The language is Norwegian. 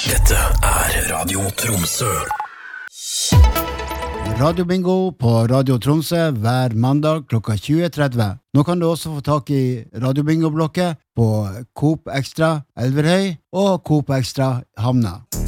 Dette Radio Tromsø. Radio Bingo på Radio Tromsø hver mandag klokka 20.30. Nå kan du også få tak i Radio Bingo-blokket på Coop Extra Elverhøy og Coop Extra Havna.